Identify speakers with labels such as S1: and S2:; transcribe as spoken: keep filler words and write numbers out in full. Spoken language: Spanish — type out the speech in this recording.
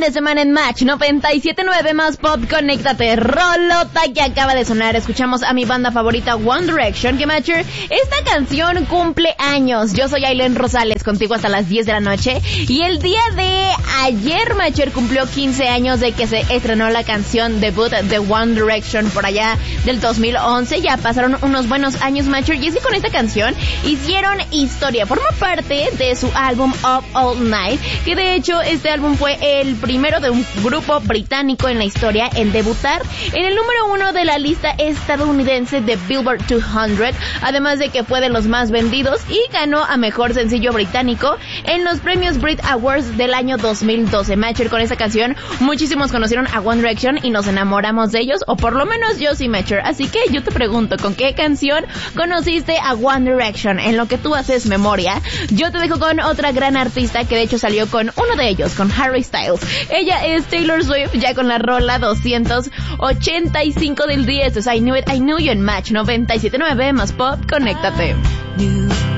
S1: de semana en Match noventa y siete punto nueve más pop, conéctate. Rolota que acaba de sonar. Escuchamos a mi banda favorita One Direction, que Matcher, esta canción cumple años. Yo soy Aileen Rosales, contigo hasta las diez de la noche. Y el día de ayer, Matcher cumplió quince años de que se estrenó la canción debut de One Direction por allá del dos mil once. Ya pasaron unos buenos años, Matcher, y es que con esta canción hicieron historia. Forma parte de su álbum Up All Night, que de hecho este álbum fue el primero de un grupo británico en la historia en debutar en el número uno de la lista estadounidense de Billboard doscientos, además de que fue de los más vendidos y ganó a mejor sencillo británico en los premios Brit Awards del año dos mil doce. Matcher, con esta canción muchísimos conocieron a One Direction y nos enamoramos de ellos, o por lo menos yo sí, Matcher. Así que yo te pregunto, ¿con qué canción conociste a One Direction? En lo que tú haces memoria, yo te dejo con otra gran artista que de hecho salió con uno de ellos, con Harry Styles. Ella es Taylor Swift, ya con la rola doscientos ochenta y cinco del día. Esto es I Knew It, I Knew You en Match noventa y siete punto nueve más pop, conéctate.